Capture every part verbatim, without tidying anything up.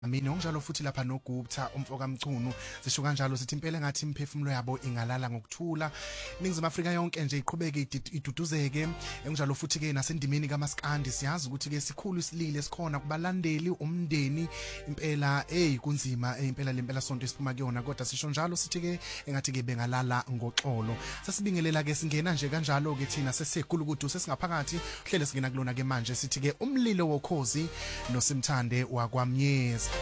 Mina onjalo futhi lapha noGupta umfoka Mchunu sisho kanjalo sithi impela ngathi imphefumulo yabo ingalala ngokuthula iningizimu Afrika yonke nje iqhubeke iduduzeke enjalo futhi ke nasendimeni kaMaskandi siyazi ukuthi ke sikhulu isilile sikhona kubalandeli umndeni impela hey kunzima impela lempela sonto isiphuma kuyona kodwa sisho njalo sithi ke engathi ke bengalala ngoxolo sasibingelela ke singena nje kanjalo ke thina sesikhulu ukuthi sesingaphakathi uhlele singena kulona ke manje sithi ke umlilo wokhozi noSimthande wakwamnyezi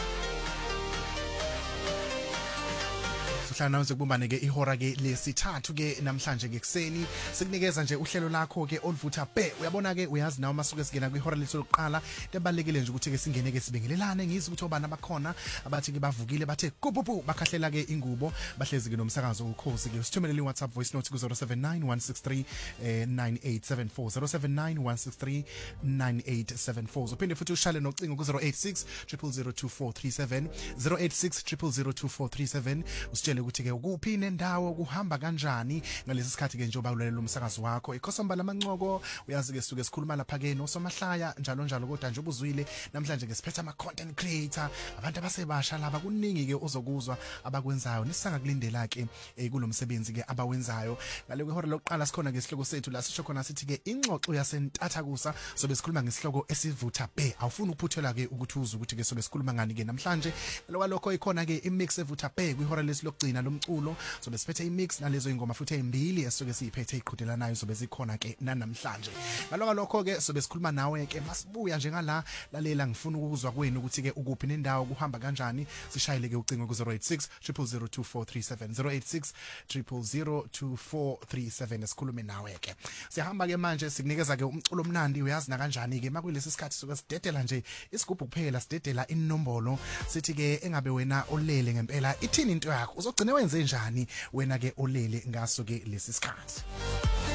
Sihlala nawe sekubumbane ke ihora ke lesithathu ke namhlanje ke kuseni sikunikeza nje uhlelo lakho ke oluvutha be uyabona ke uyazi nawe masuke singena kwihora lethu lokuqala tebalekile nje ukuthi ke singene ke sibingelelane ngizwe ukuthi obana bakhona abathi ke bavukile bathe kupupu bakhahlela ke ingubo bahlezi ke nomsakazo ukhozi ke usithumelele iWhatsApp voice note ku zero seven nine one six three nine eight seven four zero seven nine one six three nine eight seven four uphinde futhi ushale nocingo ku zero eight six zero zero zero two four three seven zero eight six zero zero zero two four three seven usitshele ukuthi ke ukuphi nendawo kuhamba kanjani ngalesi sikhathi ke njengoba ulalela umsakazo wakho ikhosamba lamancoko uyazi ke suke sikhuluma lapha ke nosomahlaya njalo njalo kodwa nje ubuzwile namhlanje ke siphetha ama content creator abantu abasebasha laba kuningi ke ozokuzwa abakwenzayo nisanga kulindela ke kulomsebenzi ke abawenzayo ngale kwehora lokuqala sikhona ke sihloko sethu la sisho khona sithi ke ingxoxo yasentathakusa sobe sikhuluma ngesihloko esivutha be awufuni ukuphuthela ke ukuthi uzwe ukuthi ke sobe sikhuluma ngani ke namhlanje lokho ikhona ke imix evutha be kwihora lesilokugcina umculo sobe siphethe imix nalezo ingoma futhi ezimbili esoke siyiphethe iqhudelanayo sobe zikhona ke nanamhlanje ngaloko lokho ke sobe sikhuluma nawe ke masibuya njengala lalela ngifuna ukuzwa kwenu ukuthi ke ukuphi nendawo kuhamba kanjani sishayile ke ucingo ku zero eight six zero zero zero two four three seven zero eight six zero zero zero two four three seven esikhulume nawe ke sihamba ke manje sikunikeza ke umculo omnandi uyazi na kanjani ke makulesi sikhathi soke sidedela nje isigubhu kuphela sidedela inombolo sithi ke engabe wena olele ngempela ithini into yakho uzogcina wenze njani wena ke olele ngaso ke lesi sikhathi